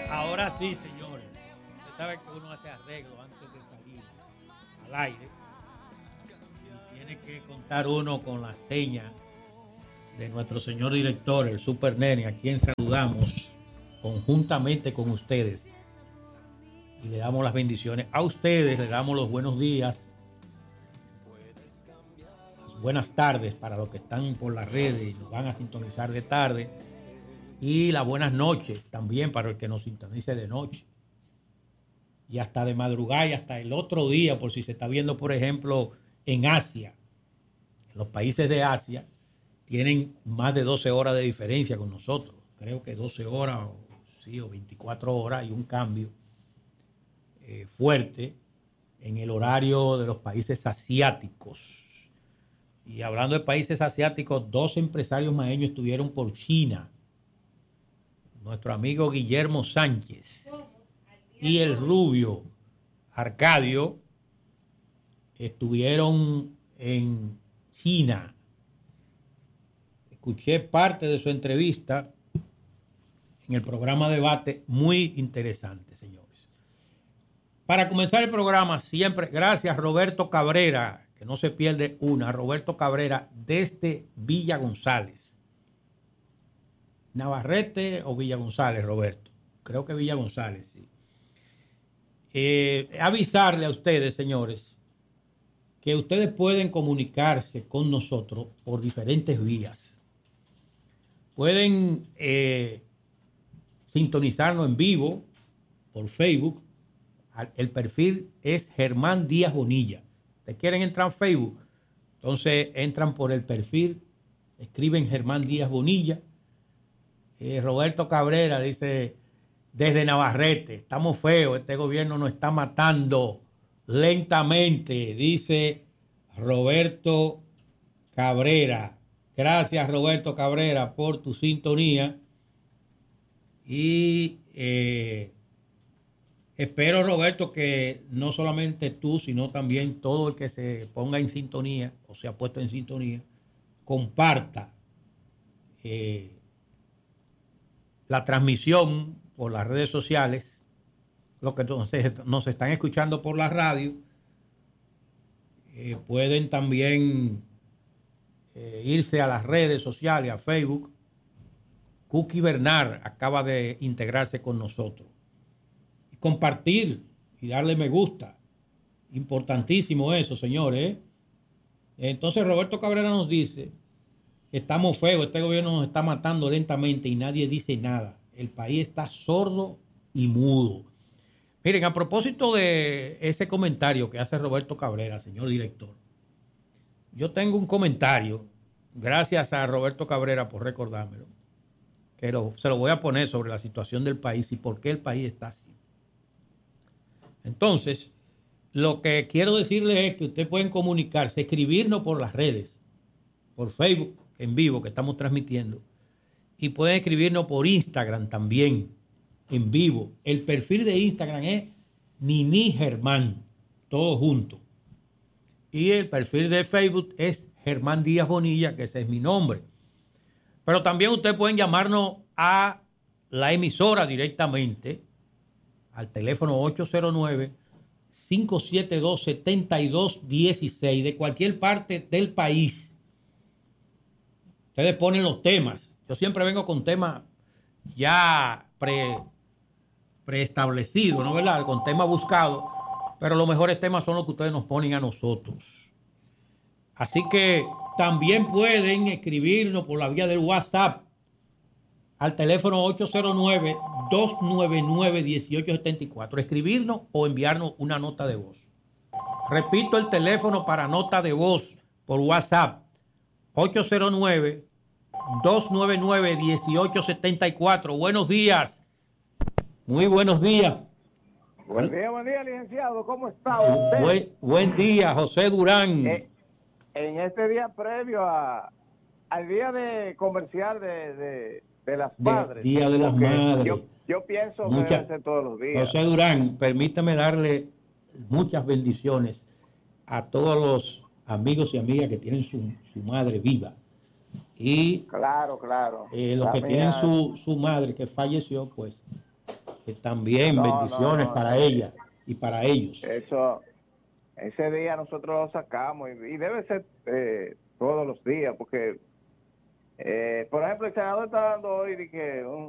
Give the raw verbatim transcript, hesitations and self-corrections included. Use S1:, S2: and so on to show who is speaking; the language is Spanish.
S1: Ahora sí, señores. Usted sabe que uno hace arreglo antes de salir al aire. Y tiene que contar uno con la seña de nuestro señor director, el Super Nene, a quien saludamos conjuntamente con ustedes. Y le damos las bendiciones a ustedes, le damos los buenos días, las buenas tardes para los que están por las redes y nos van a sintonizar de tarde. Y las buenas noches también para el que nos sintonice de noche. Y hasta de madrugada y hasta el otro día, por si se está viendo, por ejemplo, en Asia. En los países de Asia tienen más de doce horas de diferencia con nosotros. Creo que doce horas o, sí, o veinticuatro horas y un cambio eh, fuerte en el horario de los países asiáticos. Y hablando de países asiáticos, dos empresarios maeños estuvieron por China. Nuestro amigo Guillermo Sánchez y el rubio Arcadio estuvieron en China. Escuché parte de su entrevista en el programa Debate, muy interesante, señores. Para comenzar el programa, siempre, gracias Roberto Cabrera, que no se pierde una, Roberto Cabrera desde Villa González. Navarrete o Villa González, Roberto. Creo que Villa González, sí. Eh, avisarle a ustedes, señores, que ustedes pueden comunicarse con nosotros por diferentes vías. Pueden eh, sintonizarnos en vivo por Facebook. El perfil es Germán Díaz Bonilla. ¿Te quieren entrar en Facebook? Entonces entran por el perfil, escriben Germán Díaz Bonilla. Eh, Roberto Cabrera dice, desde Navarrete, estamos feos, este gobierno nos está matando lentamente, dice Roberto Cabrera. Gracias, Roberto Cabrera, por tu sintonía. Y eh, espero, Roberto, que no solamente tú, sino también todo el que se ponga en sintonía o se ha puesto en sintonía, comparta eh, la transmisión por las redes sociales, los que nos están escuchando por la radio, eh, pueden también eh, irse a las redes sociales, a Facebook. Cookie Bernard acaba de integrarse con nosotros. Y compartir y darle me gusta. Importantísimo eso, señores. ¿eh? Entonces Roberto Cabrera nos dice, estamos feos, este gobierno nos está matando lentamente y nadie dice nada. El país está sordo y mudo. Miren, a propósito de ese comentario que hace Roberto Cabrera, señor director, yo tengo un comentario, gracias a Roberto Cabrera por recordármelo, que lo, se lo voy a poner sobre la situación del país y por qué el país está así. Entonces, lo que quiero decirle es que ustedes pueden comunicarse, escribirnos por las redes, por Facebook, en vivo que estamos transmitiendo, y pueden escribirnos por Instagram también, en vivo. El perfil de Instagram es Nini Germán, todo junto. Y el perfil de Facebook es Germán Díaz Bonilla, que ese es mi nombre. Pero también ustedes pueden llamarnos a la emisora directamente, al teléfono ocho cero nueve, cinco siete dos, siete dos uno seis, de cualquier parte del país. Ustedes ponen los temas. Yo siempre vengo con temas ya pre, preestablecidos, ¿no verdad? Con temas buscados, pero los mejores temas son los que ustedes nos ponen a nosotros. Así que también pueden escribirnos por la vía del WhatsApp al teléfono ocho cero nueve, dos nueve nueve, uno ocho siete cuatro. Escribirnos o enviarnos una nota de voz. Repito el teléfono para nota de voz por WhatsApp. ocho cero nueve, dos nueve nueve, uno ocho siete cuatro. Buenos días. Muy buenos días.
S2: Buen día, buen día, licenciado. ¿Cómo está usted?
S1: Buen, buen día, José Durán.
S2: Eh, en este día previo a, al día de comercial de, de, de las
S1: de,
S2: madres.
S1: Día de las madres.
S2: Yo, yo pienso
S1: Mucha,
S2: que debe ser todos los días.
S1: José Durán, permítame darle muchas bendiciones a todos los amigos y amigas que tienen su, su madre viva. Y
S2: claro, claro.
S1: eh, los la que mía... tienen su, su madre que falleció, pues que también
S2: No,
S1: bendiciones
S2: no, no,
S1: para
S2: no.
S1: ella y para ellos.
S2: Eso, ese día nosotros lo sacamos y, y debe ser eh, todos los días, porque, eh, por ejemplo, el senador está dando hoy de que un,